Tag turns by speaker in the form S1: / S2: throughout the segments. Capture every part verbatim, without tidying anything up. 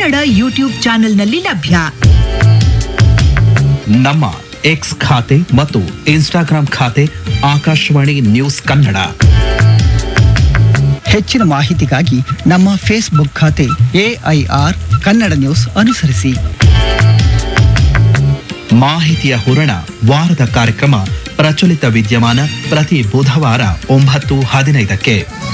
S1: Kannada YouTube ಚಾನೆಲ್ನಲ್ಲಿ ಲಭ್ಯ.
S2: ನಮ್ಮ ಎಕ್ಸ್ ಖಾತೆ ಮತ್ತು ಇನ್ಸ್ಟಾಗ್ರಾಂ ಖಾತೆ ಆಕಾಶವಾಣಿ ನ್ಯೂಸ್ ಕನ್ನಡ.
S3: ಹೆಚ್ಚಿನ ಮಾಹಿತಿಗಾಗಿ ನಮ್ಮ ಫೇಸ್ಬುಕ್ ಖಾತೆ ಎಐಆರ್ ಕನ್ನಡ ನ್ಯೂಸ್ ಅನುಸರಿಸಿ.
S2: ಮಾಹಿತಿಯ ಹೂರಣ ವಾರದ ಕಾರ್ಯಕ್ರಮ ಪ್ರಚಲಿತ ವಿದ್ಯಮಾನ ಪ್ರತಿ ಬುಧವಾರ ಒಂಬತ್ತು ಹದಿನೈದಕ್ಕೆ.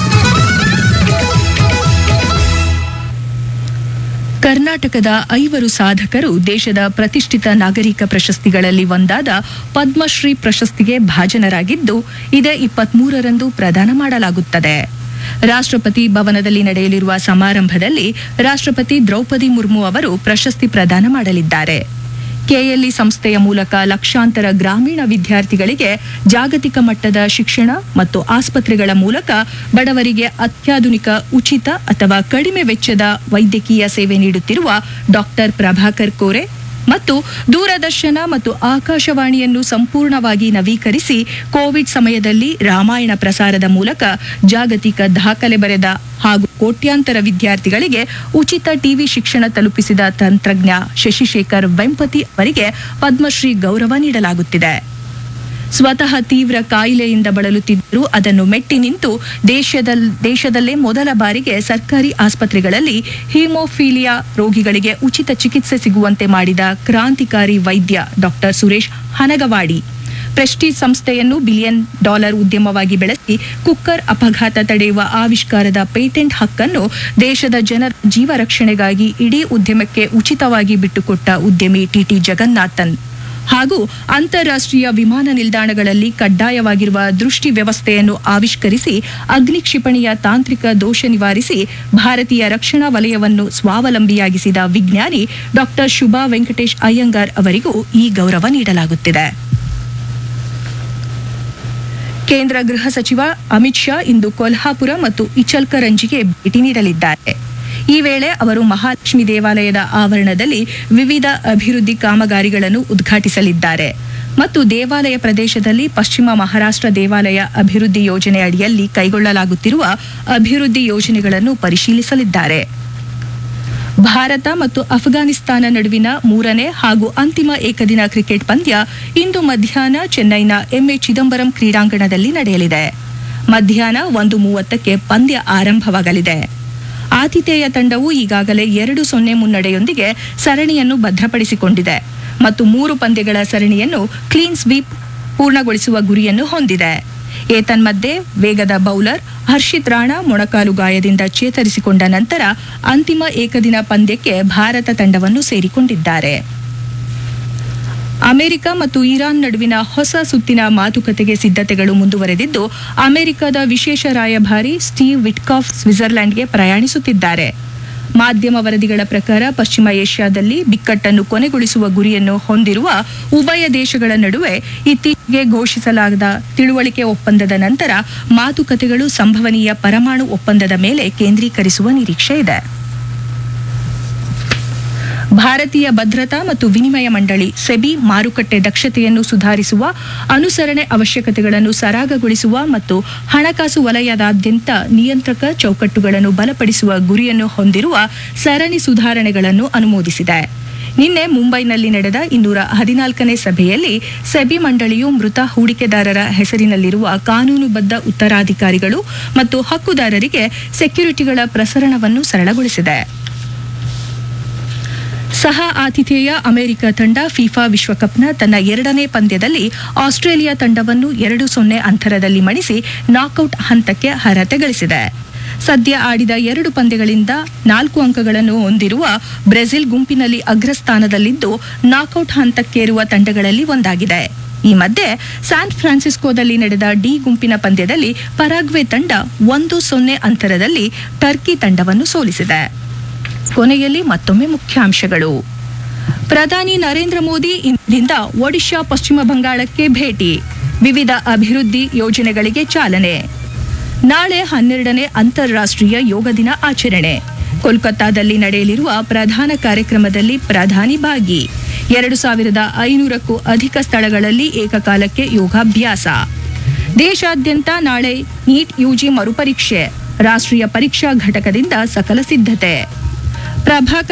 S4: ಕರ್ನಾಟಕದ ಐವರು ಸಾಧಕರು ದೇಶದ ಪ್ರತಿಷ್ಠಿತ ನಾಗರಿಕ ಪ್ರಶಸ್ತಿಗಳಲ್ಲಿ ಒಂದಾದ ಪದ್ಮಶ್ರೀ ಪ್ರಶಸ್ತಿಗೆ ಭಾಜನರಾಗಿದ್ದು, ಇದೇ ಇಪ್ಪತ್ಮೂರರಂದು ಪ್ರದಾನ ಮಾಡಲಾಗುತ್ತದೆ. ರಾಷ್ಟ್ರಪತಿ ಭವನದಲ್ಲಿ ನಡೆಯಲಿರುವ ಸಮಾರಂಭದಲ್ಲಿ ರಾಷ್ಟ್ರಪತಿ ದ್ರೌಪದಿ ಮುರ್ಮು ಅವರು ಪ್ರಶಸ್ತಿ ಪ್ರದಾನ ಮಾಡಲಿದ್ದಾರೆ. ಕೆಎಲ್ಇ ಸಂಸ್ಥೆಯ ಮೂಲಕ ಲಕ್ಷಾಂತರ ಗ್ರಾಮೀಣ ವಿದ್ಯಾರ್ಥಿಗಳಿಗೆ ಜಾಗತಿಕ ಮಟ್ಟದ ಶಿಕ್ಷಣ ಮತ್ತು ಆಸ್ಪತ್ರೆಗಳ ಮೂಲಕ ಬಡವರಿಗೆ ಅತ್ಯಾಧುನಿಕ ಉಚಿತ ಅಥವಾ ಕಡಿಮೆ ವೆಚ್ಚದ ವೈದ್ಯಕೀಯ ಸೇವೆ ನೀಡುತ್ತಿರುವ ಡಾಕ್ಟರ್ ಪ್ರಭಾಕರ್ ಕೋರೆ ಮತ್ತು ದೂರದರ್ಶನ ಮತ್ತು ಆಕಾಶವಾಣಿಯನ್ನು ಸಂಪೂರ್ಣವಾಗಿ ನವೀಕರಿಸಿ ಕೋವಿಡ್ ಸಮಯದಲ್ಲಿ ರಾಮಾಯಣ ಪ್ರಸಾರದ ಮೂಲಕ ಜಾಗತಿಕ ದಾಖಲೆ ಬರೆದ ಹಾಗೂ ಕೋಟ್ಯಾಂತರ ವಿದ್ಯಾರ್ಥಿಗಳಿಗೆ ಉಚಿತ ಟಿವಿ ಶಿಕ್ಷಣ ತಲುಪಿಸಿದ ತಂತ್ರಜ್ಞ ಶಶಿಶೇಖರ್ ವೆಂಪತಿ ಅವರಿಗೆ ಪದ್ಮಶ್ರೀ ಗೌರವ ನೀಡಲಾಗುತ್ತಿದೆ. ಸ್ವತಃ ತೀವ್ರ ಕಾಯಿಲೆಯಿಂದ ಬಳಲುತ್ತಿದ್ದರೂ ಅದನ್ನು ಮೆಟ್ಟಿ ನಿಂತು ದೇಶದಲ್ಲೇ ಮೊದಲ ಬಾರಿಗೆ ಸರ್ಕಾರಿ ಆಸ್ಪತ್ರೆಗಳಲ್ಲಿ ಹಿಮೋಫೀಲಿಯಾ ರೋಗಿಗಳಿಗೆ ಉಚಿತ ಚಿಕಿತ್ಸೆ ಸಿಗುವಂತೆ ಮಾಡಿದ ಕ್ರಾಂತಿಕಾರಿ ವೈದ್ಯ ಡಾಕ್ಟರ್ ಸುರೇಶ್ ಹನಗವಾಡಿ ಪ್ರೆಸ್ಟೀಜ್ ಸಂಸ್ಥೆಯನ್ನು ಬಿಲಿಯನ್ ಡಾಲರ್ ಉದ್ಯಮವಾಗಿ ಬೆಳೆಸಿ ಕುಕ್ಕರ್ ಅಪಘಾತ ತಡೆಯುವ ಆವಿಷ್ಕಾರದ ಪೇಟೆಂಟ್ ಹಕ್ಕನ್ನು ದೇಶದ ಜನರ ಜೀವ ರಕ್ಷಣೆಗಾಗಿ ಇಡೀ ಉದ್ಯಮಕ್ಕೆ ಉಚಿತವಾಗಿ ಬಿಟ್ಟುಕೊಟ್ಟ ಉದ್ಯಮಿ ಟಿಟಿ ಜಗನ್ನಾಥನ್ ಹಾಗೂ ಅಂತಾರಾಷ್ಟ್ರೀಯ ವಿಮಾನ ನಿಲ್ದಾಣಗಳಲ್ಲಿ ಕಡ್ಡಾಯವಾಗಿರುವ ದೃಷ್ಟಿ ವ್ಯವಸ್ಥೆಯನ್ನು ಆವಿಷ್ಕರಿಸಿ ಅಗ್ನಿ ಕ್ಷಿಪಣಿಯ ತಾಂತ್ರಿಕ ದೋಷ ನಿವಾರಿಸಿ ಭಾರತೀಯ ರಕ್ಷಣಾ ವಲಯವನ್ನು ಸ್ವಾವಲಂಬಿಯಾಗಿಸಿದ ವಿಜ್ಞಾನಿ ಡಾಕ್ಟರ್ ಶುಭಾ ವೆಂಕಟೇಶ್ ಅಯ್ಯಂಗಾರ್ ಅವರಿಗೂ ಈ ಗೌರವ ನೀಡಲಾಗುತ್ತಿದೆ. ಕೇಂದ್ರ ಗೃಹ ಸಚಿವ ಅಮಿತ್ ಶಾ ಇಂದು ಕೊಲ್ಹಾಪುರ ಮತ್ತು ಇಚಲ್ಕರಂಜಿಗೆ ಭೇಟಿ ನೀಡಲಿದ್ದಾರೆ. ಈ ವೇಳೆ ಅವರು ಮಹಾಲಕ್ಷ್ಮಿ ದೇವಾಲಯದ ಆವರಣದಲ್ಲಿ ವಿವಿಧ ಅಭಿವೃದ್ಧಿ ಕಾಮಗಾರಿಗಳನ್ನು ಉದ್ಘಾಟಿಸಲಿದ್ದಾರೆ ಮತ್ತು ದೇವಾಲಯ ಪ್ರದೇಶದಲ್ಲಿ ಪಶ್ಚಿಮ ಮಹಾರಾಷ್ಟ್ರ ದೇವಾಲಯ ಅಭಿವೃದ್ಧಿ ಯೋಜನೆ ಅಡಿಯಲ್ಲಿ ಕೈಗೊಳ್ಳಲಾಗುತ್ತಿರುವ ಅಭಿವೃದ್ಧಿ ಯೋಜನೆಗಳನ್ನು ಪರಿಶೀಲಿಸಲಿದ್ದಾರೆ. ಭಾರತ ಮತ್ತು ಅಫ್ಘಾನಿಸ್ತಾನ ನಡುವಿನ ಮೂರನೇ ಹಾಗೂ ಅಂತಿಮ ಏಕದಿನ ಕ್ರಿಕೆಟ್ ಪಂದ್ಯ ಇಂದು ಮಧ್ಯಾಹ್ನ ಚೆನ್ನೈನ ಎಂಎ ಚಿದಂಬರಂ ಕ್ರೀಡಾಂಗಣದಲ್ಲಿ ನಡೆಯಲಿದೆ. ಮಧ್ಯಾಹ್ನ ಒಂದು ಮೂವತ್ತಕ್ಕೆ ಪಂದ್ಯ ಆರಂಭವಾಗಲಿದೆ. ಆತಿಥೇಯ ತಂಡವು ಈಗಾಗಲೇ ಎರಡು ಸೊನ್ನೆ ಮುನ್ನಡೆಯೊಂದಿಗೆ ಸರಣಿಯನ್ನು ಭದ್ರಪಡಿಸಿಕೊಂಡಿದೆ ಮತ್ತು ಮೂರು ಪಂದ್ಯಗಳ ಸರಣಿಯನ್ನು ಕ್ಲೀನ್ ಸ್ವೀಪ್ ಪೂರ್ಣಗೊಳಿಸುವ ಗುರಿಯನ್ನು ಹೊಂದಿದೆ. ಏತನ್ಮಧ್ಯೆ ವೇಗದ ಬೌಲರ್ ಹರ್ಷಿತ್ ರಾಣಾ ಮೊಣಕಾಲು ಗಾಯದಿಂದ ಚೇತರಿಸಿಕೊಂಡ ನಂತರ ಅಂತಿಮ ಏಕದಿನ ಪಂದ್ಯಕ್ಕೆ ಭಾರತ ತಂಡವನ್ನು ಸೇರಿಕೊಂಡಿದ್ದಾರೆ. ಅಮೆರಿಕ ಮತ್ತು ಇರಾನ್ ನಡುವಿನ ಹೊಸ ಸುತ್ತಿನ ಮಾತುಕತೆಗೆ ಸಿದ್ಧತೆಗಳು ಮುಂದುವರೆದಿದ್ದು, ಅಮೆರಿಕದ ವಿಶೇಷ ರಾಯಭಾರಿ ಸ್ಟೀವ್ ವಿಟ್ಕಾಫ್ ಸ್ವಿಟ್ಜರ್ಲೆಂಡ್ಗೆ ಪ್ರಯಾಣಿಸುತ್ತಿದ್ದಾರೆ. ಮಾಧ್ಯಮ ವರದಿಗಳ ಪ್ರಕಾರ ಪಶ್ಚಿಮ ಏಷ್ಯಾದಲ್ಲಿ ಬಿಕ್ಕಟ್ಟನ್ನು ಕೊನೆಗೊಳಿಸುವ ಗುರಿಯನ್ನು ಹೊಂದಿರುವ ಉಭಯ ದೇಶಗಳ ನಡುವೆ ಇತ್ತೀಚೆಗೆ ಘೋಷಿಸಲಾದ ತಿಳುವಳಿಕೆ ಒಪ್ಪಂದದ ನಂತರ ಮಾತುಕತೆಗಳು ಸಂಭವನೀಯ ಪರಮಾಣು ಒಪ್ಪಂದದ ಮೇಲೆ ಕೇಂದ್ರೀಕರಿಸುವ ನಿರೀಕ್ಷೆ ಇದೆ. ಭಾರತೀಯ ಭದ್ರತಾ ಮತ್ತು ವಿನಿಮಯ ಮಂಡಳಿ ಸೆಬಿ ಮಾರುಕಟ್ಟೆ ದಕ್ಷತೆಯನ್ನು ಸುಧಾರಿಸುವ, ಅನುಸರಣೆ ಅವಶ್ಯಕತೆಗಳನ್ನು ಸರಾಗಗೊಳಿಸುವ ಮತ್ತು ಹಣಕಾಸು ವಲಯದಾದ್ಯಂತ ನಿಯಂತ್ರಕ ಚೌಕಟ್ಟುಗಳನ್ನು ಬಲಪಡಿಸುವ ಗುರಿಯನ್ನು ಹೊಂದಿರುವ ಸರಣಿ ಸುಧಾರಣೆಗಳನ್ನು ಅನುಮೋದಿಸಿದೆ. ನಿನ್ನೆ ಮುಂಬೈನಲ್ಲಿ ನಡೆದ ಇನ್ನೂರ ಹದಿನಾಲ್ಕನೇ ಸಭೆಯಲ್ಲಿ ಸೆಬಿ ಮಂಡಳಿಯು ಮೃತ ಹೂಡಿಕೆದಾರರ ಹೆಸರಿನಲ್ಲಿರುವ ಕಾನೂನುಬದ್ಧ ಉತ್ತರಾಧಿಕಾರಿಗಳು ಮತ್ತು ಹಕ್ಕುದಾರರಿಗೆ ಸೆಕ್ಯುರಿಟಿಗಳ ಪ್ರಸರಣವನ್ನು ಸರಳಗೊಳಿಸಿದೆ. ಸಹ ಆತಿಥೇಯ ಅಮೆರಿಕ ತಂಡ ಫಿಫಾ ವಿಶ್ವಕಪ್ನ ತನ್ನ ಎರಡನೇ ಪಂದ್ಯದಲ್ಲಿ ಆಸ್ಟ್ರೇಲಿಯಾ ತಂಡವನ್ನು ಎರಡು ಸೊನ್ನೆ ಅಂತರದಲ್ಲಿ ಮಣಿಸಿ ನಾಕೌಟ್ ಹಂತಕ್ಕೆ ಅರ್ಹತೆ ಗಳಿಸಿದೆ. ಸದ್ಯ ಆಡಿದ ಎರಡು ಪಂದ್ಯಗಳಿಂದ ನಾಲ್ಕು ಅಂಕಗಳನ್ನು ಹೊಂದಿರುವ ಬ್ರೆಜಿಲ್ ಗುಂಪಿನಲ್ಲಿ ಅಗ್ರಸ್ಥಾನದಲ್ಲಿದ್ದು ನಾಕೌಟ್ ಹಂತಕ್ಕೇರುವ ತಂಡಗಳಲ್ಲಿ ಒಂದಾಗಿದೆ. ಈ ಮಧ್ಯೆ ಸ್ಯಾನ್ ಫ್ರಾನ್ಸಿಸ್ಕೋದಲ್ಲಿ ನಡೆದ ಡಿ ಗುಂಪಿನ ಪಂದ್ಯದಲ್ಲಿ ಪರಾಗ್ವೆ ತಂಡ ಒಂದು ಸೊನ್ನೆ ಅಂತರದಲ್ಲಿ ಟರ್ಕಿ ತಂಡವನ್ನು ಸೋಲಿಸಿದೆ. ಕೊನೆಯಲ್ಲಿ ಮತ್ತೊಮ್ಮೆ ಮುಖ್ಯಾಂಶಗಳು. ಪ್ರಧಾನಿ ನರೇಂದ್ರ ಮೋದಿ ಇಂದಿನಿಂದ ಒಡಿಶಾ, ಪಶ್ಚಿಮ ಬಂಗಾಳಕ್ಕೆ ಭೇಟಿ, ವಿವಿಧ ಅಭಿವೃದ್ಧಿ ಯೋಜನೆಗಳಿಗೆ ಚಾಲನೆ. ನಾಳೆ ಹನ್ನೆರಡನೇ ಅಂತಾರಾಷ್ಟ್ರೀಯ ಯೋಗ ದಿನ ಆಚರಣೆ. ಕೋಲ್ಕತ್ತಾದಲ್ಲಿ ನಡೆಯಲಿರುವ ಪ್ರಧಾನ ಕಾರ್ಯಕ್ರಮದಲ್ಲಿ ಪ್ರಧಾನಿ ಭಾಗಿ. ಎರಡು ಸಾವಿರದ ಐನೂರಕ್ಕೂ ಅಧಿಕ ಸ್ಥಳಗಳಲ್ಲಿ ಏಕಕಾಲಕ್ಕೆ ಯೋಗಾಭ್ಯಾಸ. ದೇಶಾದ್ಯಂತ ನಾಳೆ ನೀಟ್ ಯುಜಿ ಮರುಪರೀಕ್ಷೆ. ರಾಷ್ಟ್ರೀಯ ಪರೀಕ್ಷಾ ಘಟಕದಿಂದ ಸಕಲ ಸಿದ್ಧತೆ. ಪ್ರಭಾಕರ್